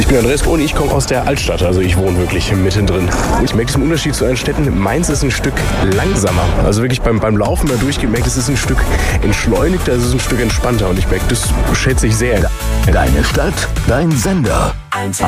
bin Andreas und ich komme aus der Altstadt, also ich wohne wirklich mittendrin. Und ich merke diesen Unterschied zu anderen Städten. Mainz ist ein Stück langsamer. Also wirklich beim Laufen da durchgemerkt, es ist ein Stück entschleunigter, es ist ein Stück entspannter und ich merke, das schätze ich sehr. Deine Stadt, dein Sender. 1